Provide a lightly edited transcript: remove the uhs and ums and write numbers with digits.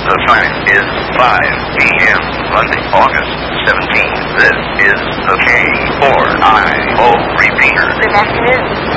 The time is 5 p.m. Monday, August 17th. This is the K4IO repeater. Good afternoon.